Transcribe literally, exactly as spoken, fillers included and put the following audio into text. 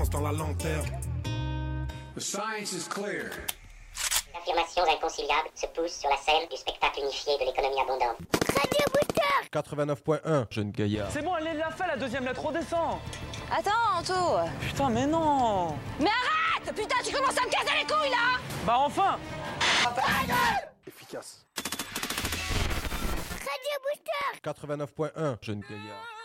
avance dans la lanterne. The science is clear. Affirmations inconciliables se poussent sur la scène du spectacle unifié de l'économie abondante. Radio Booster quatre-vingt-neuf point un, jeune gaillard. C'est bon, elle l'a fait, la deuxième lettre, redescends. Attends, Anto. Putain, mais non. Mais arrête. Putain, tu commences à me casser les couilles, là. Bah enfin. Efficace. Radio Booster quatre-vingt-neuf point un, jeune gaillard.